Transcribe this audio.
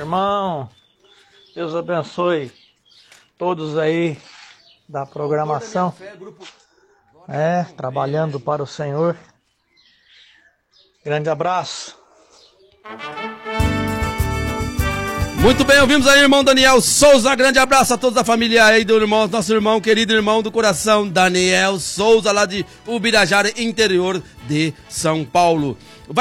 Irmão, Deus abençoe todos aí da programação. Trabalhando para o Senhor. Grande abraço. Muito bem, ouvimos aí o irmão Daniel Souza. Grande abraço a toda a família aí do irmão, nosso irmão, querido irmão do coração, Daniel Souza, lá de Ubirajara, interior de São Paulo.